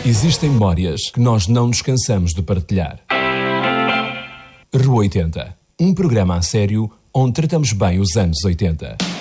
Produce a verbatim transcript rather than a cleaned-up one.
Existem memórias que nós não nos cansamos de partilhar. Rua oitenta, um programa a sério onde tratamos bem os anos oitenta.